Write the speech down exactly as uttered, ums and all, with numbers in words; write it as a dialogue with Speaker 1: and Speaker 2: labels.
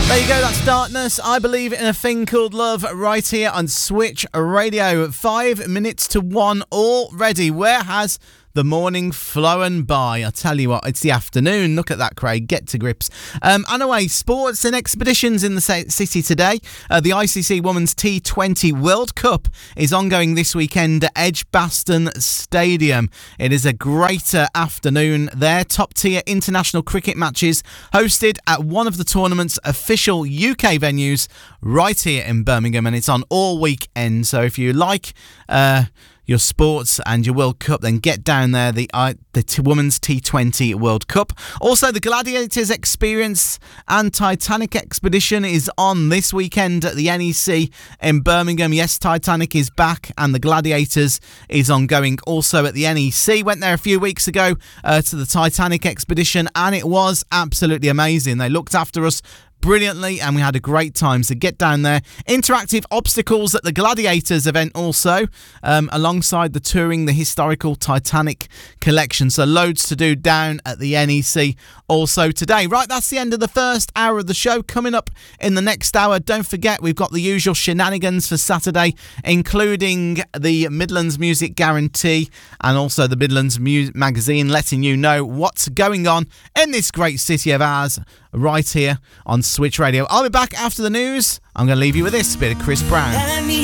Speaker 1: There you go, that's Darkness. I Believe in a Thing Called Love right here on Switch Radio. Five minutes to one already. Where has the morning flown by? I tell you what, it's the afternoon. Look at that, Craig. Get to grips. Um, anyway, sports and expeditions in the city today. Uh, the I C C Women's T twenty World Cup is ongoing this weekend at Edgbaston Stadium. It is a great uh, afternoon there. Top-tier international cricket matches hosted at one of the tournament's official U K venues right here in Birmingham, and it's on all weekend. So if you like Uh, your sports and your World Cup, then get down there. The uh, the t- Women's T twenty World Cup. Also, the Gladiators Experience and Titanic Expedition is on this weekend at the N E C in Birmingham. Yes, Titanic is back and the Gladiators is ongoing also at the N E C. Went there a few weeks ago uh, to the Titanic Expedition, and it was absolutely amazing. They looked after us brilliantly and we had a great time, so get down there. Interactive obstacles at the Gladiators event also, um, alongside the touring the historical Titanic collection, so loads to do down at the N E C also today. Right, that's the end of the first hour of the show. Coming up in the next hour, don't forget we've got the usual shenanigans for Saturday, including the Midlands Music Guarantee and also the Midlands Mu- Magazine, letting you know what's going on in this great city of ours right here on Switch Radio. I'll be back after the news. I'm going to leave you with this bit of Chris Brown.